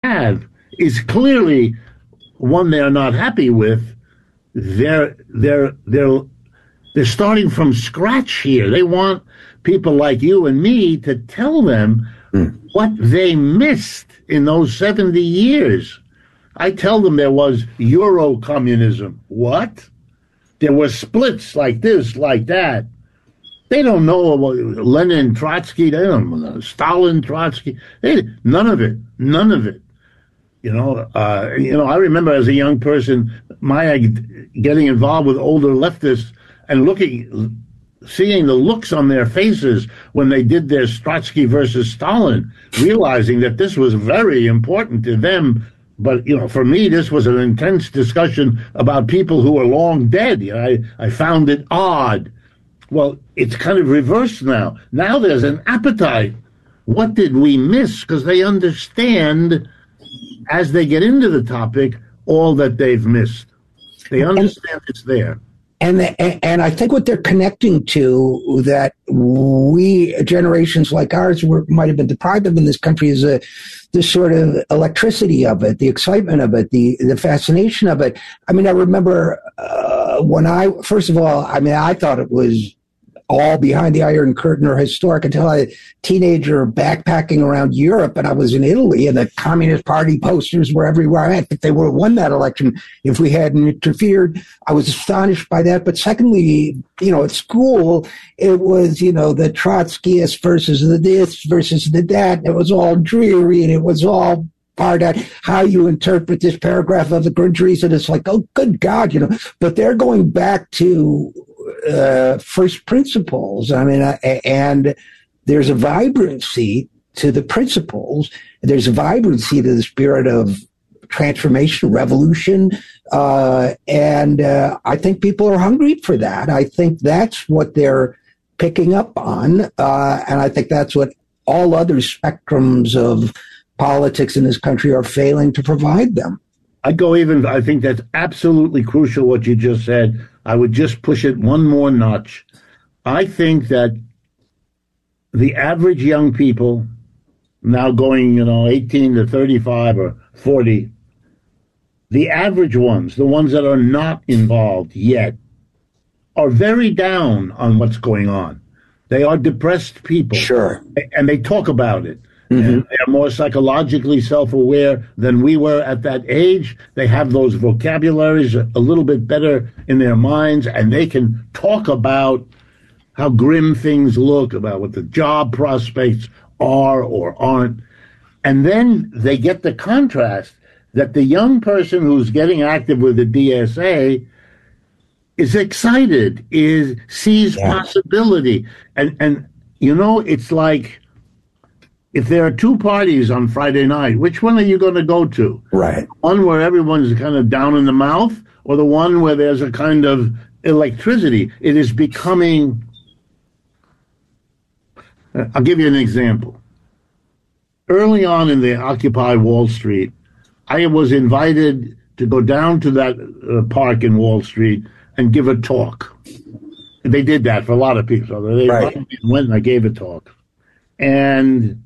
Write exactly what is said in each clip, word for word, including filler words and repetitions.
have is clearly one they're not happy with. They're they're they're they're starting from scratch here. They want people like you and me to tell them mm. what they missed in those seventy years. I tell them there was Euro-communism. What? There were splits like this, like that. They don't know about Lenin, Trotsky, they don't know, Stalin, Trotsky. They, none of it, none of it. You know, uh, you know. I remember as a young person, my getting involved with older leftists and looking, seeing the looks on their faces when they did their Trotsky versus Stalin, realizing that this was very important to them. But, you know, for me, this was an intense discussion about people who are long dead. You know, I, I found it odd. Well, it's kind of reversed now. Now there's an appetite. What did we miss? Because they understand, as they get into the topic, all that they've missed. They understand and, it's there. And, the, and I think what they're connecting to that we, generations like ours, were, might have been deprived of in this country is a, the sort of electricity of it, the excitement of it, the, the fascination of it. I mean, I remember uh, when I, first of all, I mean, I thought it was all behind the Iron Curtain or historic until I was a teenager backpacking around Europe, and I was in Italy, and the Communist Party posters were everywhere I went. If they would have won that election, if we hadn't interfered, I was astonished by that. But secondly, you know, at school, it was, you know, the Trotskyists versus the this versus the that. It was all dreary, and it was all part of how you interpret this paragraph of the Grand Treason. It's like, oh, good God, you know. But they're going back to Uh, first principles. I mean, uh, and there's a vibrancy to the principles. There's a vibrancy to the spirit of transformation, revolution. Uh, and uh, I think people are hungry for that. I think that's what they're picking up on. Uh, and I think that's what all other spectrums of politics in this country are failing to provide them. I'd go even, I think that's absolutely crucial what you just said. I would just push it one more notch. I think that the average young people now going, you know, eighteen to thirty-five or forty, the average ones, the ones that are not involved yet, are very down on what's going on. They are depressed people. Sure. And they talk about it. Mm-hmm. And they're more psychologically self-aware than we were at that age. They have those vocabularies a little bit better in their minds, and they can talk about how grim things look, about what the job prospects are or aren't. And then they get the contrast that the young person who's getting active with the D S A is excited, is sees yeah. possibility. And, and, you know, it's like, if there are two parties on Friday night, which one are you going to go to? Right. One where everyone's kind of down in the mouth, or the one where there's a kind of electricity? It is becoming... I'll give you an example. Early on in the Occupy Wall Street, I was invited to go down to that uh, park in Wall Street and give a talk. They did that for a lot of people. So they right. went and I gave a talk. And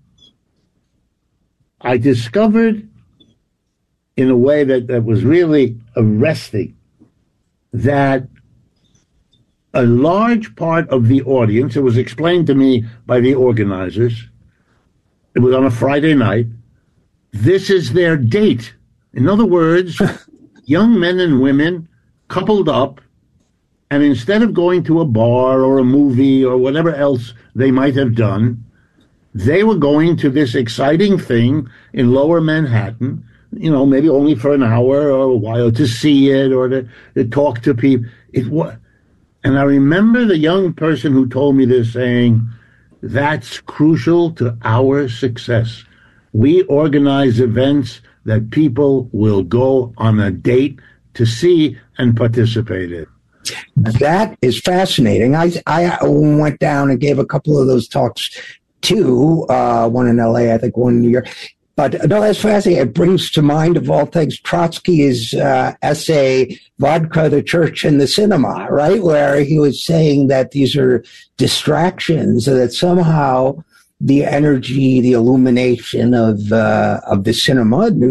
I discovered in a way that, that was really arresting that a large part of the audience, it was explained to me by the organizers, it was on a Friday night, this is their date. In other words, young men and women coupled up, and instead of going to a bar or a movie or whatever else they might have done, they were going to this exciting thing in Lower Manhattan, you know, maybe only for an hour or a while to see it or to, to talk to people. It was, and I remember the young person who told me this saying, that's crucial to our success. We organize events that people will go on a date to see and participate in. That is fascinating. I, I went down and gave a couple of those talks too, uh, one in L A, I think one in New York. But no, that's fascinating. It brings to mind, of all things, Trotsky's uh, essay, Vodka, the Church, and the Cinema, right? Where he was saying that these are distractions, that somehow the energy, the illumination of uh, of the cinema,